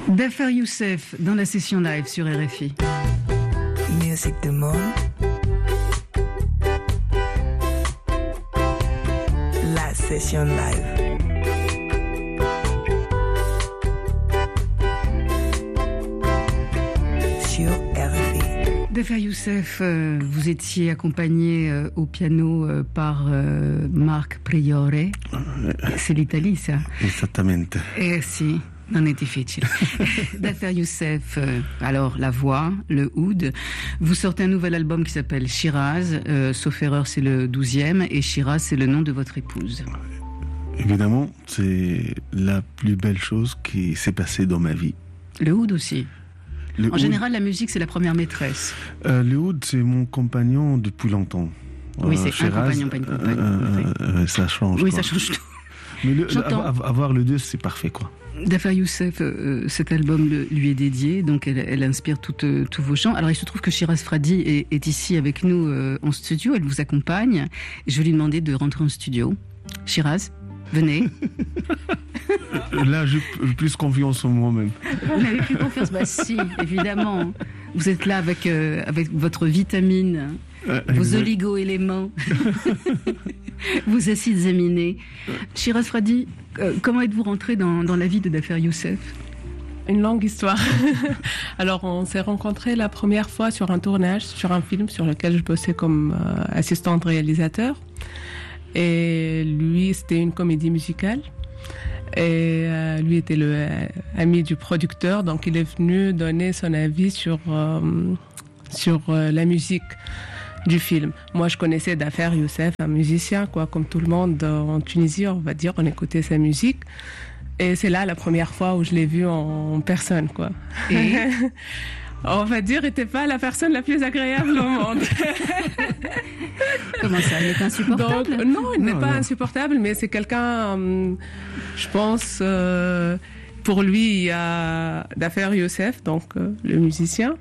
Dhafer Youssef dans la session live sur RFI. Music du monde. La session live. Sur RFI. Dhafer Youssef, vous étiez accompagné au piano par Marc Priore. C'est l'Italie, ça? Esattamente. Eh si. Non è difficile. Dhafer Youssef, alors la voix, le oud. Vous sortez un nouvel album qui s'appelle Shiraz. Sauf erreur, c'est le 12e. Et Shiraz, c'est le nom de votre épouse. Évidemment, c'est la plus belle chose qui s'est passée dans ma vie. Le oud aussi. Le en oud, général, la musique, c'est la première maîtresse. le oud, c'est mon compagnon depuis longtemps. Oui, c'est Shiraz, un compagnon, pas une compagne. Ça change. Oui, quoi. ça change tout. Mais J'entends. avoir le deux, c'est parfait, quoi. Dhafer Youssef, cet album lui est dédié, donc elle inspire tous vos chants. Alors il se trouve que Shiraz Fradi est ici avec nous en studio, elle vous accompagne. Je vais lui demander de rentrer en studio. Shiraz, venez. Là, j'ai plus confiance en moi-même. Vous n'avez plus confiance? Bah si, évidemment. Vous êtes là avec votre vitamine, vos Exact. oligo-éléments, vos acides aminés. Shiraz Fradi, comment êtes-vous rentré dans la vie de Dhafer Youssef? Une longue histoire. Alors, on s'est rencontrés la première fois sur un tournage, sur un film sur lequel je bossais comme assistante réalisateur. Et lui, c'était une comédie musicale. Et lui était le ami du producteur, donc il est venu donner son avis sur la musique du film. Moi, je connaissais Dhafer Youssef, un musicien, quoi, comme tout le monde en Tunisie, on va dire, on écoutait sa musique. Et c'est là la première fois où je l'ai vu en personne, quoi. Et on va dire, il n'était pas la personne la plus agréable au monde. comment ça? Il est insupportable? Donc, non, il n'est Non, pas non. insupportable, mais c'est quelqu'un, je pense, pour lui, il y a Dhafer Youssef, donc le musicien,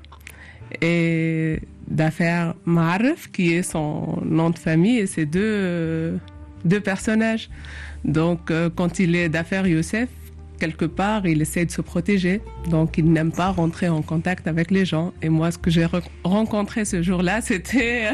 et Dhafer Maref, qui est son nom de famille, et c'est deux personnages. Donc, quand il est Dhafer Youssef, quelque part, il essaie de se protéger. Donc, il n'aime pas rentrer en contact avec les gens. Et moi, ce que j'ai rencontré ce jour-là, c'était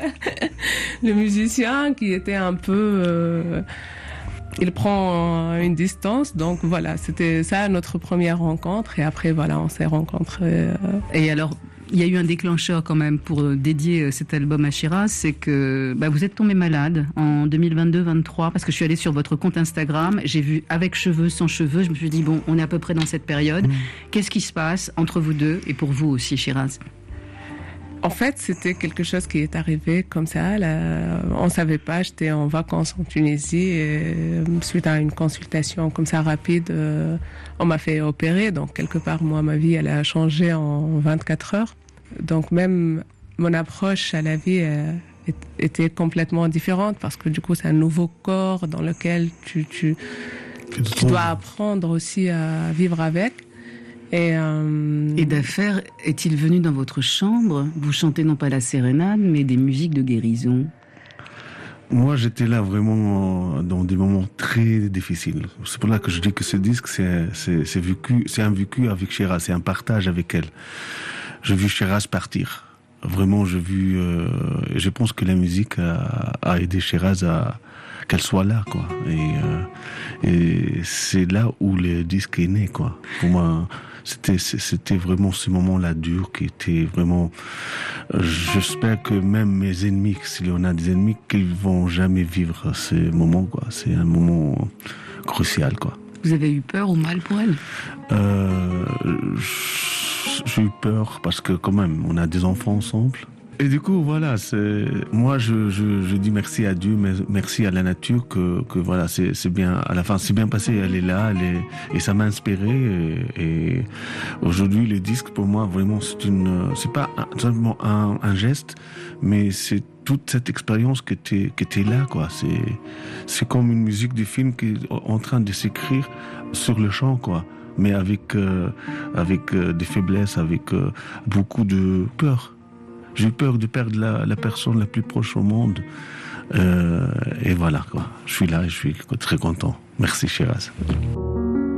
le musicien qui était un peu... il prend une distance. Donc, voilà, c'était ça notre première rencontre. Et après, voilà, on s'est rencontrés. Et alors, il y a eu un déclencheur quand même pour dédier cet album à Shiraz, c'est que vous êtes tombé malade en 2022-23, parce que je suis allée sur votre compte Instagram, j'ai vu avec cheveux, sans cheveux, je me suis dit, bon, on est à peu près dans cette période. Qu'est-ce qui se passe entre vous deux et pour vous aussi, Shiraz? En fait, c'était quelque chose qui est arrivé comme ça. Là, on savait pas. J'étais en vacances en Tunisie et suite à une consultation comme ça rapide, on m'a fait opérer. Donc quelque part, moi, ma vie, elle a changé en 24 heures. Donc même mon approche à la vie était complètement différente parce que du coup, c'est un nouveau corps dans lequel tu dois apprendre aussi à vivre avec. Et Dhafer est-il venu dans votre chambre? Vous chantez non pas la sérénade, mais des musiques de guérison. Moi, j'étais là vraiment dans des moments très difficiles. C'est pour ça que je dis que ce disque, c'est un vécu avec Shiraz, c'est un partage avec elle. J'ai vu Shiraz partir. Vraiment, je pense que la musique a aidé Shiraz à qu'elle soit là, quoi. Et c'est là où le disque est né, quoi. Pour moi, c'était vraiment ce moment-là dur qui était vraiment... J'espère que même mes ennemis, s'il y en a des ennemis, qu'ils vont jamais vivre ces moments, quoi. C'est un moment crucial, quoi. Vous avez eu peur ou mal pour elle? J'ai eu peur parce que quand même, on a des enfants ensemble. Et du coup, voilà, moi, je dis merci à Dieu, merci à la nature que voilà, c'est bien, à la fin, c'est bien passé, elle est là, et ça m'a inspiré, et aujourd'hui, le disque, pour moi, vraiment, c'est pas simplement un geste, mais c'est toute cette expérience qui était là, quoi. C'est comme une musique de film qui est en train de s'écrire sur le champ, quoi. Mais avec des faiblesses, avec beaucoup de peur. J'ai peur de perdre la personne la plus proche au monde. Et voilà, quoi. Je suis là et je suis très content. Merci, Shiraz.